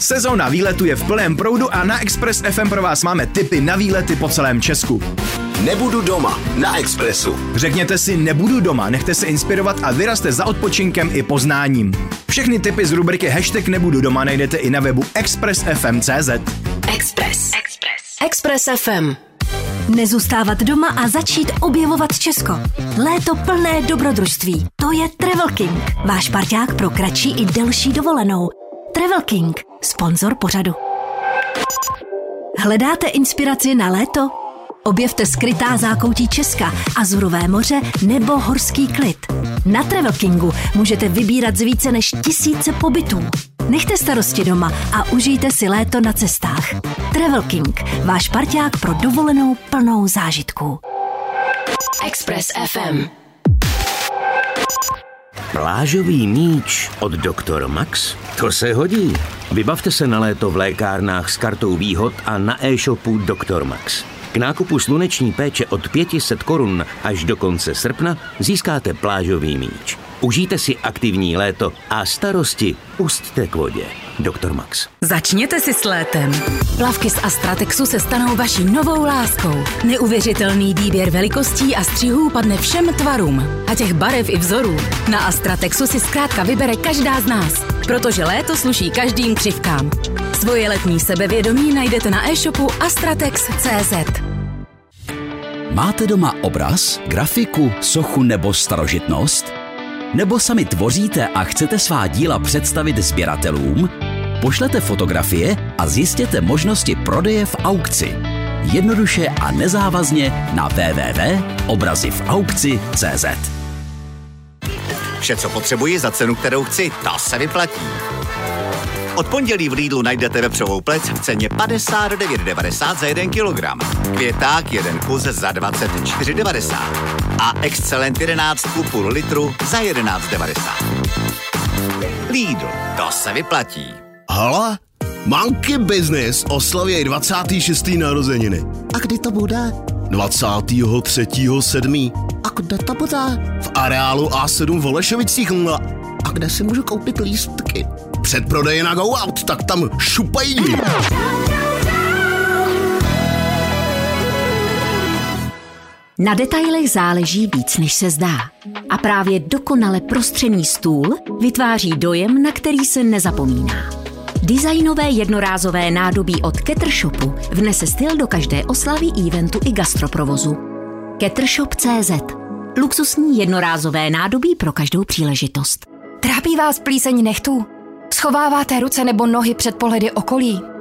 Sezóna výletu je v plném proudu a na Express FM pro vás máme tipy na výlety po celém Česku. Nebudu doma na Expressu. Řekněte si nebudu doma, nechte se inspirovat a vyrazte za odpočinkem i poznáním. Všechny tipy z rubriky hashtag nebudu doma najdete i na webu expressfm.cz. Express FM. Nezůstávat doma a začít objevovat Česko. Léto plné dobrodružství. To je Travel King, váš parťák pro kratší i delší dovolenou. Travel King, sponzor pořadu. Hledáte inspiraci na léto? Objevte skrytá zákoutí Česka, Azurové moře nebo horský klid. Na Travel Kingu můžete vybírat z více než 1000 pobytů. Nechte starosti doma a užijte si léto na cestách. Travel King, váš parťák pro dovolenou plnou zážitků. Express FM. Plážový míč od Dr. Max? To se hodí. Vybavte se na léto v lékárnách s kartou výhod a na e-shopu Dr. Max. K nákupu sluneční péče od 500 korun až do konce srpna získáte plážový míč. Užijte si aktivní léto a starosti pusťte k vodě. Dr. Max. Začněte si s létem. Plavky z Astratexu se stanou vaší novou láskou. Neuvěřitelný výběr velikostí a střihů padne všem tvarům. A těch barev i vzorů. Na Astratexu si zkrátka vybere každá z nás. Protože léto sluší každým křivkám. Svoje letní sebevědomí najdete na e-shopu astratex.cz. Máte doma obraz, grafiku, sochu nebo starožitnost? Nebo sami tvoříte a chcete svá díla představit sběratelům? Pošlete fotografie a zjistěte možnosti prodeje v aukci. Jednoduše a nezávazně na www.obrazivaukci.cz. Vše, co potřebuji za cenu, kterou chci, to se vyplatí. Od pondělí v Lidlu najdete vepřovou plec v ceně 59,90 za 1 kilogram. Květák 1 kus za 24,90. A Excelent 11,5 litru za 11,90. Lidl, to se vyplatí. Hala, Monkey Business oslaví 26. narozeniny. A kdy to bude? 23.7. A kde to bude? V areálu A7 v Holešovicích. A kde si můžu koupit lístky? Předprodeje na Go Out, tak tam šupají. Na detailech záleží víc, než se zdá. A právě dokonale prostřený stůl vytváří dojem, na který se nezapomíná. Designové jednorázové nádobí od Ketershopu vnese styl do každé oslavy, eventu i gastroprovozu. Ketershop.cz. Luxusní jednorázové nádobí pro každou příležitost. Trápí vás plíseň nechtů? Schováváte ruce nebo nohy před pohledy okolí?